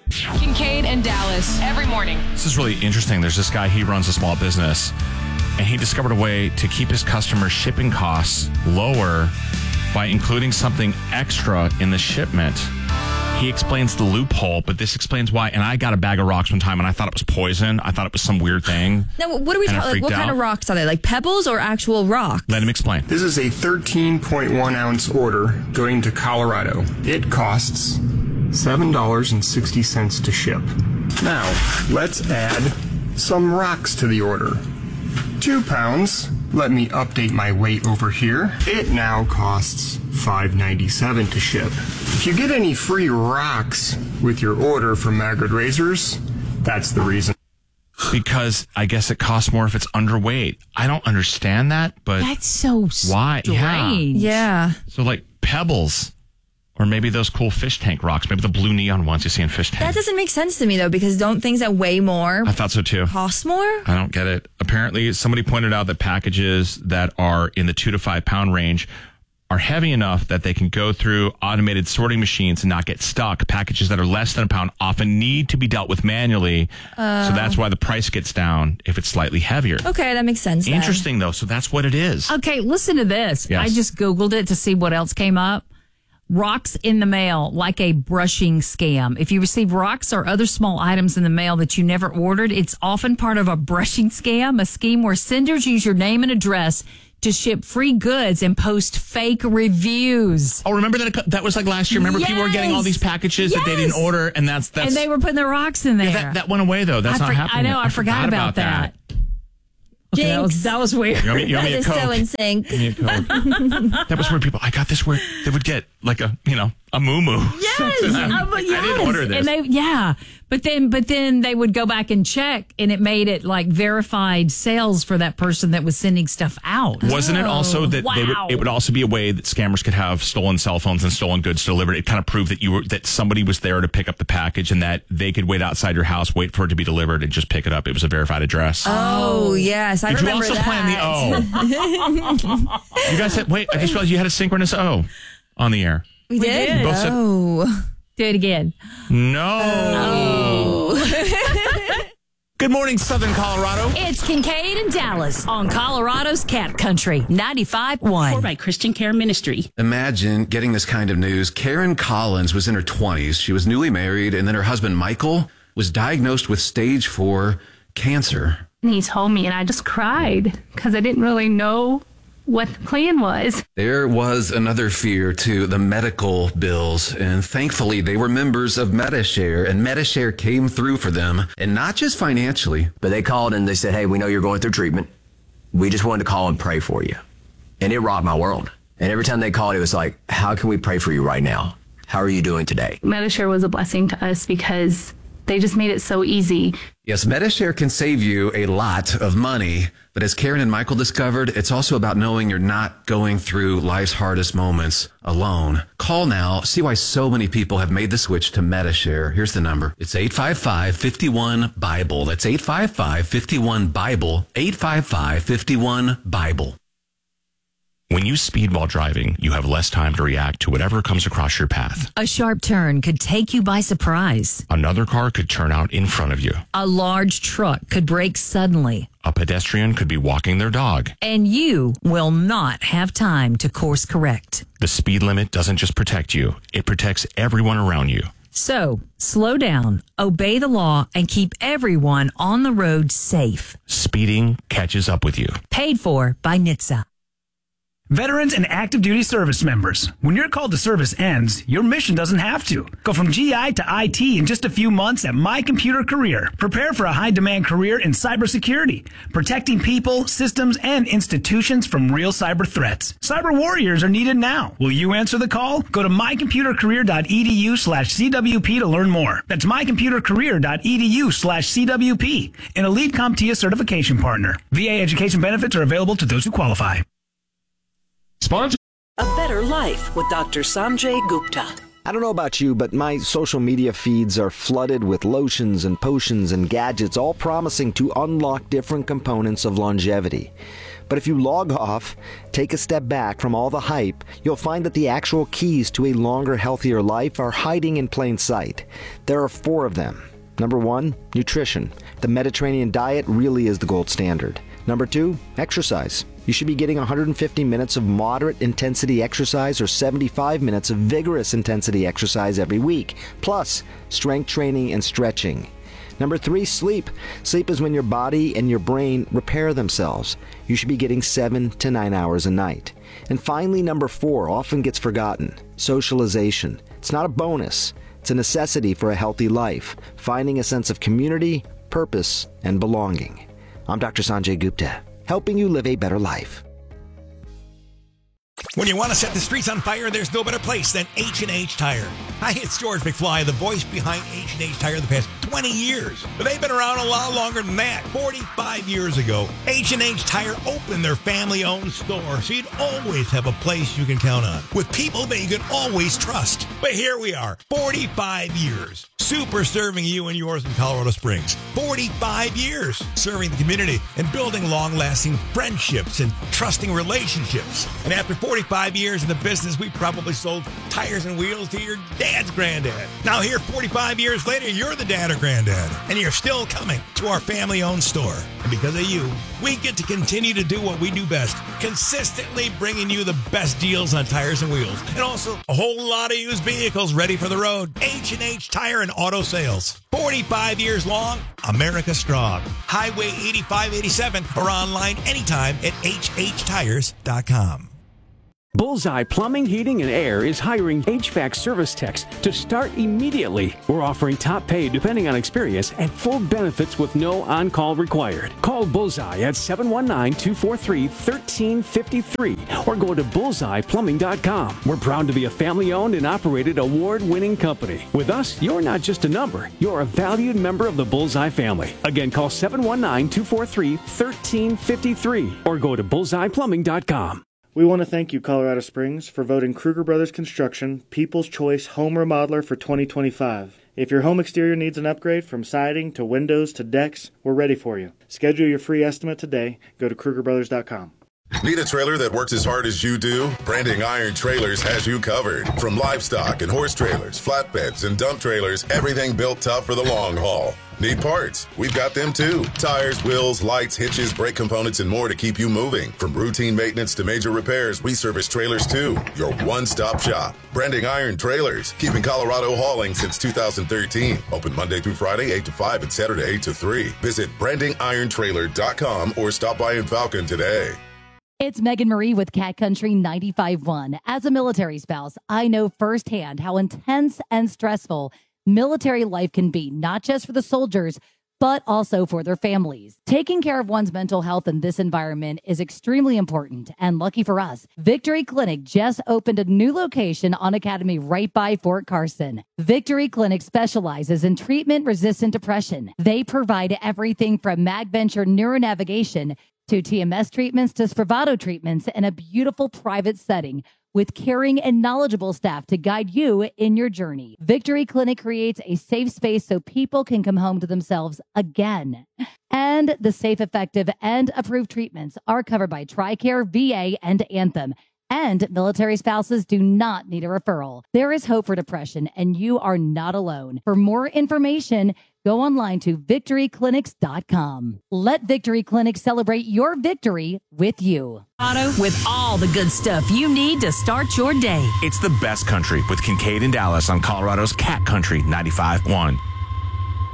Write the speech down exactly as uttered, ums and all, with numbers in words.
Kincaid and Dallas every morning. This is really interesting. There's this guy, he runs a small business, and he discovered a way to keep his customers' shipping costs lower by including something extra in the shipment. He explains the loophole, but this explains why. And I got a bag of rocks one time, and I thought it was poison. I thought it was some weird thing. Now, what are we talking? Like, what out. kind of rocks are they? Like pebbles or actual rocks? Let him explain. This is a thirteen point one ounce order going to Colorado. It costs seven dollars and sixty cents to ship. Now, let's add some rocks to the order. Two pounds. Let me update my weight over here. It now costs five dollars and ninety-seven cents to ship. If you get any free rocks with your order from Magrid Razors, that's the reason. Because I guess it costs more if it's underweight. I don't understand that, but that's so why? strange. Yeah. yeah. So like pebbles. Or maybe those cool fish tank rocks. Maybe the blue neon ones you see in fish tanks. That doesn't make sense to me, though, because don't things that weigh more I thought so, too. cost more? I don't get it. Apparently, somebody pointed out that packages that are in the two to five pound range are heavy enough that they can go through automated sorting machines and not get stuck. Packages that are less than a pound often need to be dealt with manually. Uh, so that's why the price gets down if it's slightly heavier. Okay, that makes sense. Interesting, then. though. So that's what it is. Okay, listen to this. Yes. I just Googled it to see what else came up. Rocks in the mail, like a brushing scam. If you receive rocks or other small items in the mail that you never ordered, it's often part of a brushing scam, a scheme where senders use your name and address to ship free goods and post fake reviews. Oh, remember that that was like last year? Remember yes. people were getting all these packages yes. that they didn't order, and that's that's and they were putting the rocks in there. Yeah, that, that went away though. That's I not for, happening. I know. I, I forgot, forgot about, about that. that. Okay, that was that was weird. You owe me, you owe me that a is Coke. so in sync. Give me a Coke. That was where people. I got this where they would get like a you know a moo moo. Yes, uh, but yes. I didn't order this. And they, yeah, but then but then they would go back and check, and it made it like verified sales for that person that was sending stuff out. Wasn't it also that wow. they would? It would also be a way that scammers could have stolen cell phones and stolen goods delivered. It kind of proved that you were that somebody was there to pick up the package, and that they could wait outside your house, wait for it to be delivered, and just pick it up. It was a verified address. Oh yes, I Did remember you also that. plan the O? You guys said, wait, I just realized you had a synchronous O on the air. We, we did. did. Both said, oh, do it again. No. Oh. Good morning, Southern Colorado. It's Kincaid and Dallas on Colorado's Cat Country ninety-five point one. Or by Christian Care Ministry. Imagine getting this kind of news. Karen Collins was in her twenties. She was newly married, and then her husband, Michael, was diagnosed with stage four cancer. And he told me, and I just cried because I didn't really know what the plan was. There was another fear, too, the medical bills. And thankfully, they were members of MediShare, and MediShare came through for them, and not just financially. But they called and they said, hey, we know you're going through treatment. We just wanted to call and pray for you. And it rocked my world. And every time they called, it was like, how can we pray for you right now? How are you doing today? MediShare was a blessing to us because they just made it so easy. Yes, MediShare can save you a lot of money. But as Karen and Michael discovered, it's also about knowing you're not going through life's hardest moments alone. Call now. See why so many people have made the switch to MediShare. Here's the number. It's eight five five, five one, BIBLE. That's eight five five, five one, BIBLE. eight five five, five one, BIBLE. When you speed while driving, you have less time to react to whatever comes across your path. A sharp turn could take you by surprise. Another car could turn out in front of you. A large truck could brake suddenly. A pedestrian could be walking their dog. And you will not have time to course correct. The speed limit doesn't just protect you, it protects everyone around you. So, slow down, obey the law, and keep everyone on the road safe. Speeding catches up with you. Paid for by N H T S A. Veterans and active duty service members, when your call to service ends, your mission doesn't have to. Go from G I to I T in just a few months at My Computer Career. Prepare for a high-demand career in cybersecurity, protecting people, systems, and institutions from real cyber threats. Cyber warriors are needed now. Will you answer the call? Go to mycomputercareer.edu slash CWP to learn more. That's mycomputercareer.edu slash CWP, an elite CompTIA certification partner. V A education benefits are available to those who qualify. Sponsor. A Better Life with Doctor Sanjay Gupta. I don't know about you, but my social media feeds are flooded with lotions and potions and gadgets, all promising to unlock different components of longevity. But if you log off, take a step back from all the hype, you'll find that the actual keys to a longer, healthier life are hiding in plain sight. There are four of them. Number one, nutrition. The Mediterranean diet really is the gold standard. Number two, exercise. You should be getting one hundred fifty minutes of moderate intensity exercise or seventy-five minutes of vigorous intensity exercise every week, plus strength training and stretching. Number three, sleep. Sleep is when your body and your brain repair themselves. You should be getting seven to nine hours a night. And finally, number four, often gets forgotten, socialization. It's not a bonus. It's a necessity for a healthy life, finding a sense of community, purpose, and belonging. I'm Doctor Sanjay Gupta, helping you live a better life. When you want to set the streets on fire, there's no better place than H and H Tire. Hi, it's George McFly, the voice behind H and H Tire the past twenty years. But they've been around a lot longer than that. forty-five years ago, H and H Tire opened their family-owned store, so you'd always have a place you can count on, with people that you can always trust. But here we are, forty-five years, super serving you and yours in Colorado Springs. forty-five years serving the community and building long-lasting friendships and trusting relationships. And after forty-five years in the business, we probably sold tires and wheels to your dad's granddad. Now here, forty-five years later, you're the dad or granddad, and you're still coming to our family-owned store. And because of you, we get to continue to do what we do best, consistently bringing you the best deals on tires and wheels, and also a whole lot of used vehicles ready for the road. H and H Tire and Auto Sales. forty-five years long, America strong. Highway eighty-five eighty-seven or online anytime at H H tires dot com. Bullseye Plumbing, Heating, and Air is hiring H V A C service techs to start immediately. We're offering top pay depending on experience and full benefits with no on-call required. Call Bullseye at seven one nine, two four three, one three five three or go to bullseye plumbing dot com. We're proud to be a family-owned and operated award-winning company. With us, you're not just a number. You're a valued member of the Bullseye family. Again, call seven one nine, two four three, one three five three or go to bullseye plumbing dot com. We want to thank you, Colorado Springs, for voting Kruger Brothers Construction People's Choice Home Remodeler for twenty twenty-five. If your home exterior needs an upgrade from siding to windows to decks, we're ready for you. Schedule your free estimate today. Go to Kruger Brothers dot com. Need a trailer that works as hard as you do? Branding Iron Trailers has you covered. From livestock and horse trailers, flatbeds, and dump trailers, everything built tough for the long haul. Need parts? We've got them too. Tires, wheels, lights, hitches, brake components, and more to keep you moving. From routine maintenance to major repairs, we service trailers too. Your one-stop shop. Branding Iron Trailers, keeping Colorado hauling since two thousand thirteen. Open Monday through Friday, eight to five, and Saturday, eight to three. Visit branding iron trailer dot com or stop by in Falcon today. It's Megan Marie with Cat Country ninety-five point one. As a military spouse, I know firsthand how intense and stressful military life can be, not just for the soldiers, but also for their families. Taking care of one's mental health in this environment is extremely important, and lucky for us, Victory Clinic just opened a new location on Academy right by Fort Carson. Victory Clinic specializes in treatment-resistant depression. They provide everything from MagVenture neuronavigation to T M S treatments to Spravato treatments in a beautiful private setting with caring and knowledgeable staff to guide you in your journey. Victory Clinic creates a safe space so people can come home to themselves again. And the safe, effective, and approved treatments are covered by TRICARE, V A, and Anthem. And military spouses do not need a referral. There is hope for depression, and you are not alone. For more information, go online to victory clinics dot com. Let Victory Clinic celebrate your victory with you. With all the good stuff you need to start your day. It's the best country with Kincaid and Dallas on Colorado's Cat Country ninety-five point one.